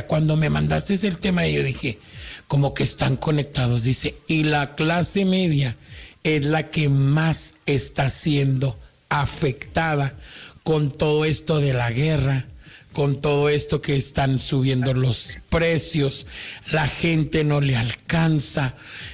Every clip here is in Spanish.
cuando me mandaste el tema, yo dije, como que están conectados. Dice, y la clase media es la que más está siendo afectada con todo esto de la guerra, con todo esto que están subiendo los precios, la gente no le alcanza,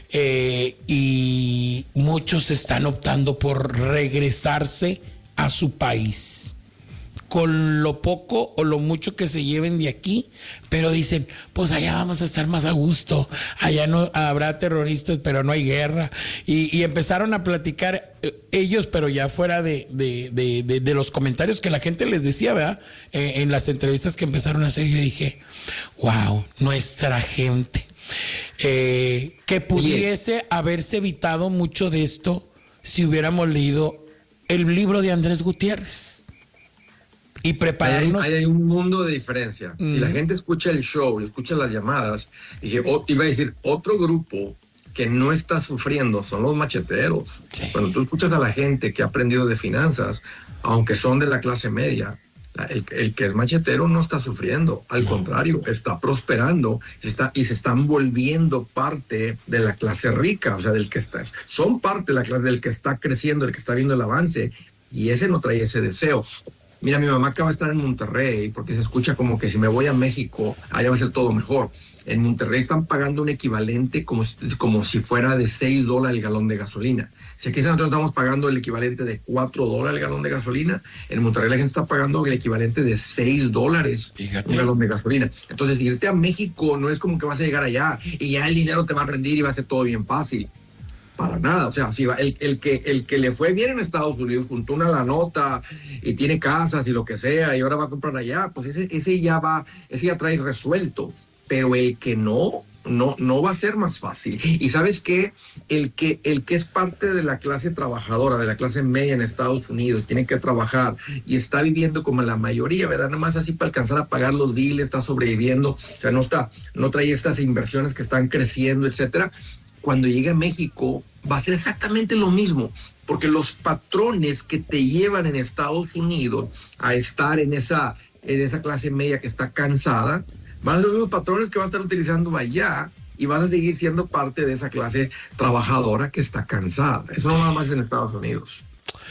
y muchos están optando por regresarse a su país con lo poco o lo mucho que se lleven de aquí, pero dicen, pues allá vamos a estar más a gusto, allá no habrá terroristas, pero no hay guerra, y empezaron a platicar ellos, pero ya fuera de los comentarios que la gente les decía, ¿verdad? En las entrevistas que empezaron a hacer, yo dije, wow, nuestra gente, que pudiese haberse evitado mucho de esto si hubiéramos leído el libro de Andrés Gutiérrez. Y prepararnos. Hay un mundo de diferencia. Si la gente escucha el show, escucha las llamadas, iba a decir, otro grupo que no está sufriendo son los macheteros. Sí. Cuando tú escuchas a la gente que ha aprendido de finanzas, aunque son de la clase media, el que es machetero no está sufriendo, al contrario, está prosperando y se están volviendo parte de la clase rica, o sea, son parte de la clase del que está creciendo, el que está viendo el avance, y ese no trae ese deseo. Mira, mi mamá acaba de estar en Monterrey porque se escucha como que si me voy a México, allá va a ser todo mejor. En Monterrey están pagando un equivalente como si fuera de $6 el galón de gasolina. Si aquí nosotros estamos pagando el equivalente de $4 el galón de gasolina, en Monterrey la gente está pagando el equivalente de $6 un galón de gasolina. Entonces, irte a México no es como que vas a llegar allá y ya el dinero te va a rendir y va a ser todo bien fácil. Para nada, o sea, si el que le fue bien en Estados Unidos, juntó una la nota y tiene casas y lo que sea, y ahora va a comprar allá, pues ese ya trae resuelto, pero el que no va a ser más fácil. Y ¿sabes qué? El que es parte de la clase trabajadora, de la clase media en Estados Unidos, tiene que trabajar y está viviendo como la mayoría, ¿verdad? Nada más así para alcanzar a pagar los biles, está sobreviviendo, o sea, no trae estas inversiones que están creciendo, etcétera. Cuando llegue a México va a ser exactamente lo mismo, porque los patrones que te llevan en Estados Unidos a estar en esa clase media que está cansada, van a ser los mismos patrones que vas a estar utilizando allá y vas a seguir siendo parte de esa clase trabajadora que está cansada. Eso no nada más en Estados Unidos.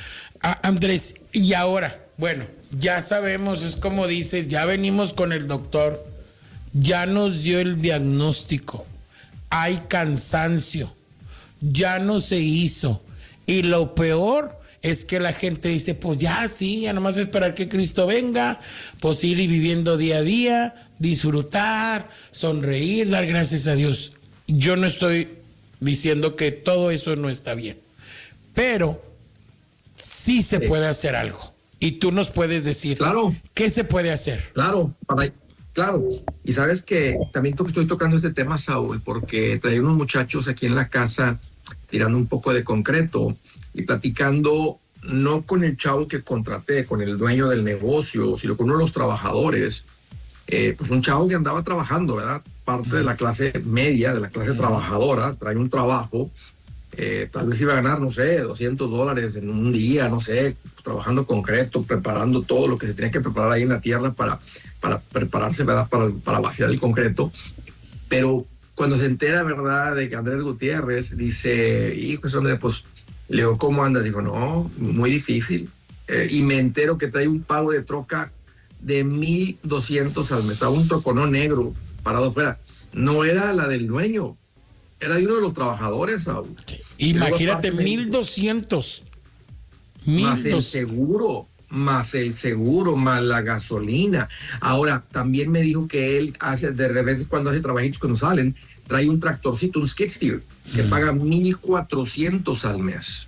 Andrés, y ahora, bueno, ya sabemos, es como dices, ya venimos con el doctor, ya nos dio el diagnóstico. Hay cansancio, ya no se hizo, y lo peor es que la gente dice, pues ya sí, ya nomás esperar que Cristo venga, pues ir viviendo día a día, disfrutar, sonreír, dar gracias a Dios. Yo no estoy diciendo que todo eso no está bien, pero sí se puede hacer algo, y tú nos puedes decir, claro, ¿qué se puede hacer? Claro, y sabes que también estoy tocando este tema, Saúl, porque traía unos muchachos aquí en la casa tirando un poco de concreto y platicando no con el chavo que contraté, con el dueño del negocio, sino con uno de los trabajadores, pues un chavo que andaba trabajando, ¿verdad? Parte de la clase media, de la clase trabajadora, trae un trabajo, tal vez iba a ganar, no sé, $200 en un día, no sé, trabajando concreto, preparando todo lo que se tenía que preparar ahí en la tierra para prepararse, ¿verdad? Para vaciar el concreto. Pero cuando se entera, ¿verdad?, de que Andrés Gutiérrez dice, hijo, Andrés, pues, le digo, ¿cómo andas? Dijo, no, muy difícil. Y me entero que trae un pago de troca de $1,200 al mes. Estaba un troconón negro parado afuera. No era la del dueño, era de uno de los trabajadores, Saúl. Imagínate, 1,200. Más el seguro, más la gasolina. Ahora, también me dijo que él hace, de revés, cuando hace trabajitos, cuando salen, trae un tractorcito, un skid steer, que paga $1,400 al mes.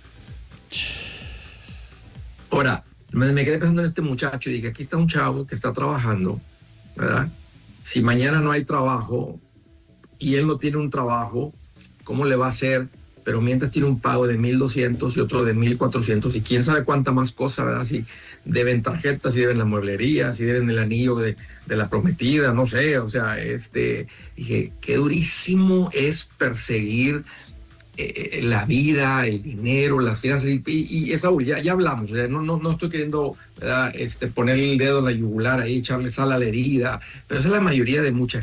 Ahora, me quedé pensando en este muchacho y dije, aquí está un chavo que está trabajando, ¿verdad? Si mañana no hay trabajo y él no tiene un trabajo, ¿cómo le va a hacer? Pero mientras tiene un pago de $1,200 y otro de $1,400 y quién sabe cuánta más cosa, ¿verdad? Si deben tarjetas, si deben la mueblería, si deben el anillo de la prometida, no sé, o sea, dije, qué durísimo es perseguir la vida, el dinero, las finanzas, y Saúl, ya hablamos, no estoy queriendo, ¿verdad?, poner el dedo en la yugular ahí, echarle sal a la herida, pero esa es la mayoría de mucha